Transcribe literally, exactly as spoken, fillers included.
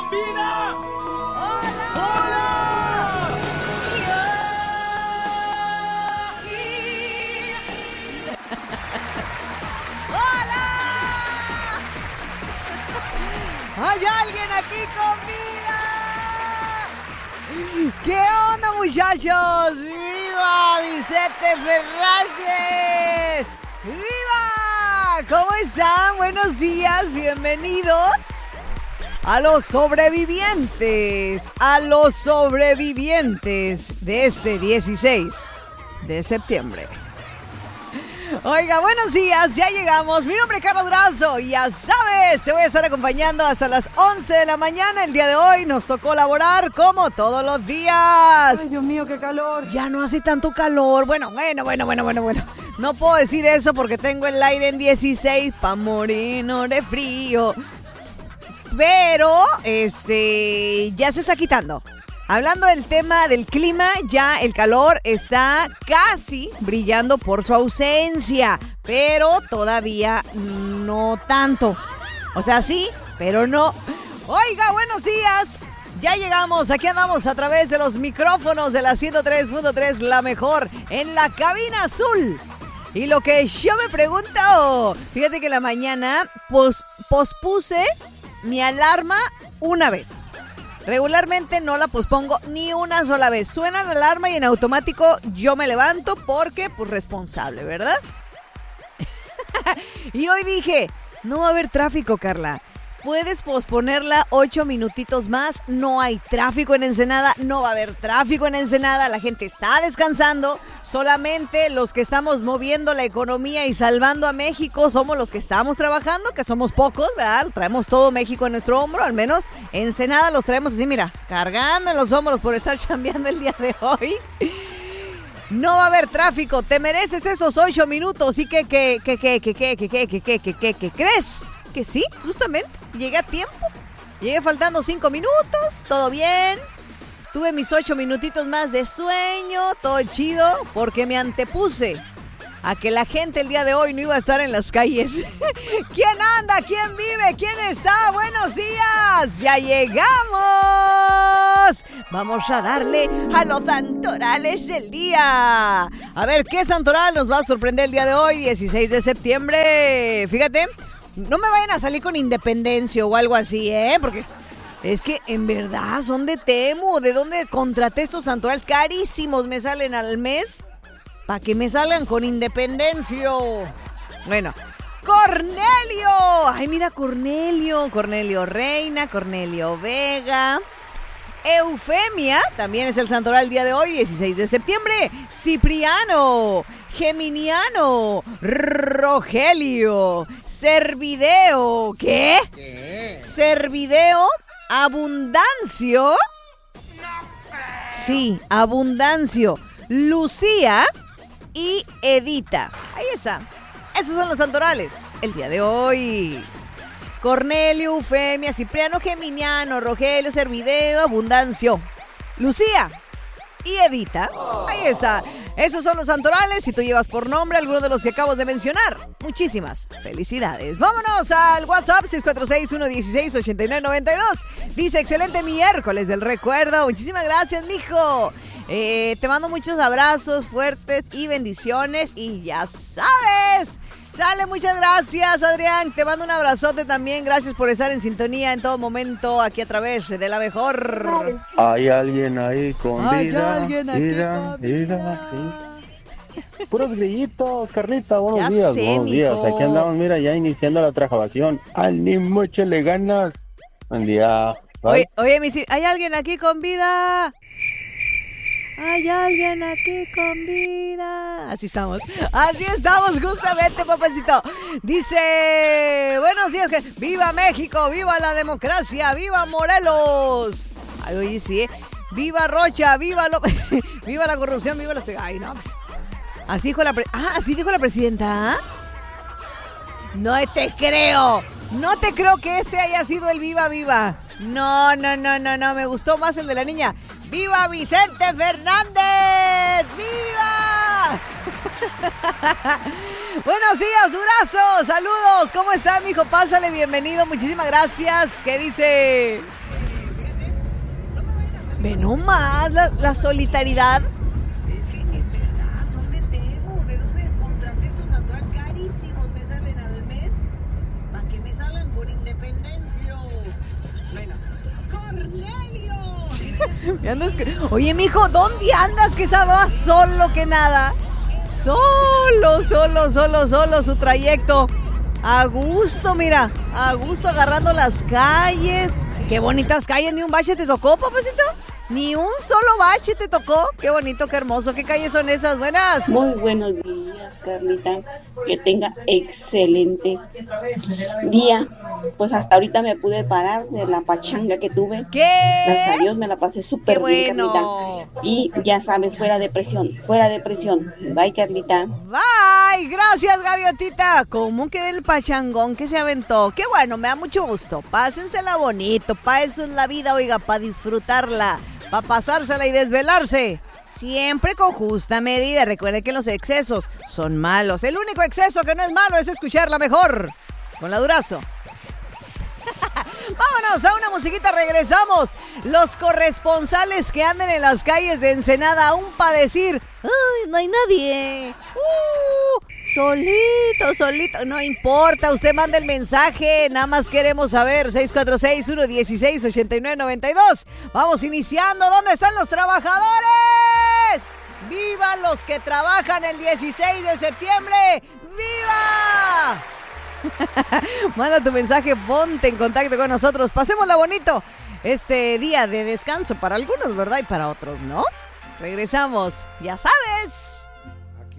vida! ¡Hola! ¡Hola! ¡Hola! ¿Hay alguien aquí con vida? ¿Qué onda, muchachos? ¡Viva Vicente Fernández! ¡Viva! ¿Cómo están? Buenos días, bienvenidos a los sobrevivientes, a los sobrevivientes de este dieciséis de septiembre. Oiga, buenos días, ya llegamos. Mi nombre es Carla Durazo y ya sabes, te voy a estar acompañando hasta las once de la mañana. El día de hoy nos tocó laborar como todos los días. Ay, Dios mío, qué calor. Ya no hace tanto calor. Bueno, bueno, bueno, bueno, bueno, bueno. No puedo decir eso porque tengo el aire en dieciséis pa' morirnos de frío. Pero, este, ya se está quitando. Hablando del tema del clima, ya el calor está casi brillando por su ausencia, pero todavía no tanto. O sea, sí, pero no. Oiga, buenos días. Ya llegamos, aquí andamos a través de los micrófonos de la ciento tres punto tres, la mejor, en la cabina azul. Y lo que yo me pregunto, fíjate que en la mañana pos, pospuse mi alarma una vez. Regularmente no la pospongo ni una sola vez. Suena la alarma y en automático yo me levanto porque, pues, responsable, ¿verdad? Y hoy dije, no va a haber tráfico, Carla. Puedes posponerla ocho minutitos más. No hay tráfico en Ensenada. No va a haber tráfico en Ensenada. La gente está descansando. Solamente los que estamos moviendo la economía y salvando a México somos los que estamos trabajando, que somos pocos, ¿verdad? Traemos todo México en nuestro hombro. Al menos Ensenada los traemos así, mira, cargando en los hombros por estar chambeando el día de hoy. No va a haber tráfico. Te mereces esos ocho minutos. ¿Y qué, qué, qué, qué, qué, qué, qué, qué, qué, qué, qué, qué, qué crees? Que sí, justamente, llegué a tiempo, llegué faltando cinco minutos, todo bien, tuve mis ocho minutitos más de sueño, todo chido, porque me antepuse a que la gente el día de hoy no iba a estar en las calles. ¿Quién anda? ¿Quién vive? ¿Quién está? ¡Buenos días! ¡Ya llegamos! Vamos a darle a los santorales del día. A ver, ¿qué santoral nos va a sorprender el día de hoy, dieciséis de septiembre? Fíjate. No me vayan a salir con Independencia o algo así, ¿eh? Porque es que en verdad son de Temu. ¿De dónde contraté estos santorales? Carísimos me salen al mes. Para que me salgan con Independencia. Bueno, Cornelio. Ay, mira, Cornelio. Cornelio Reina, Cornelio Vega. Eufemia, también es el santoral el día de hoy, dieciséis de septiembre. Cipriano, Geminiano, Rogelio, Servideo, ¿qué? ¿Qué? Servideo, Abundancio. Sí, Abundancio, Lucía y Edita. Ahí está. Esos son los santorales el día de hoy. Cornelio, Eufemia, Cipriano, Geminiano, Rogelio, Servideo, Abundancio, Lucía y Edita. Ahí está. Esos son los santorales. Si tú llevas por nombre alguno de los que acabo de mencionar, muchísimas felicidades. Vámonos al WhatsApp seis cuatro seis, uno uno seis, ocho nueve nueve dos. Dice, excelente miércoles del recuerdo. Muchísimas gracias, mijo. Eh, te mando muchos abrazos fuertes y bendiciones. Y ya sabes... Sale, muchas gracias, Adrián. Te mando un abrazote también. Gracias por estar en sintonía en todo momento aquí a través de la mejor. Hay alguien ahí con Hay vida. alguien aquí vida, con vida, vida. vida. Puros grillitos, Carlita. Buenos Ya días, sé, buenos mijo. días. Aquí andamos, mira, ya iniciando la trabajación. Ánimo, échale ganas. Buen día. Bye. Oye, oye, mi, ¿hay alguien aquí con vida? Hay alguien aquí con vida. Así estamos. Así estamos justamente, papacito. Dice, buenos días. ¡Viva México! ¡Viva la democracia! ¡Viva Morelos! Ay, oye, sí, ¿eh? ¡Viva Rocha! ¡Viva lo... ¡Viva la corrupción! ¡Viva la... Ay, no, pues... Así dijo la... Pre... Ah, así dijo la presidenta. No te creo. No te creo que ese haya sido el viva, viva. No, no, no, no, no. Me gustó más el de la niña. ¡Viva Vicente Fernández! ¡Viva! Buenos días, Durazo. Saludos. ¿Cómo estás, mijo? Pásale, bienvenido. Muchísimas gracias. ¿Qué dice? Ve nomás la, la solidaridad. Es que en verdad son de Temu. ¿De dónde contraté estos Android carísimos? Me salen al mes. ¿Para que me salgan con independencia? Bueno. ¡Cornelio! Oye, mijo, ¿dónde andas? Que estaba más solo que nada. Solo, solo, solo, solo su trayecto. A gusto, mira. A gusto agarrando las calles. Qué bonitas calles. ¿Ni un bache te tocó, papacito? Ni un solo bache te tocó. Qué bonito, qué hermoso. ¿Qué calles son esas? Buenas. Muy buenos días, Carlita. Que tenga excelente día. Pues hasta ahorita me pude parar de la pachanga que tuve. ¿Qué? Gracias a Dios me la pasé súper bien, bueno. Carlita. Y ya sabes, fuera de presión, fuera de presión. Bye, Carlita. Bye. Gracias, gaviotita. ¿Cómo queda el pachangón que se aventó? Qué bueno, me da mucho gusto. Pásensela bonito. Pa' eso es la vida, oiga, para disfrutarla. Para pasársela y desvelarse. Siempre con justa medida. Recuerde que los excesos son malos. El único exceso que no es malo es escucharla mejor. Con la Durazo. Vámonos a una musiquita, regresamos. Los corresponsales que andan en las calles de Ensenada aún para decir, ay, no hay nadie. Uh, solito, solito. No importa, usted manda el mensaje. Nada más queremos saber. seis cuatro seis, uno uno seis, ocho nueve nueve dos. Vamos iniciando. ¿Dónde están los trabajadores? ¡Viva los que trabajan el dieciséis de septiembre! ¡Viva! Manda tu mensaje, ponte en contacto con nosotros. Pasémosla bonito este día de descanso para algunos, ¿verdad? Y para otros, ¿no? Regresamos, ya sabes.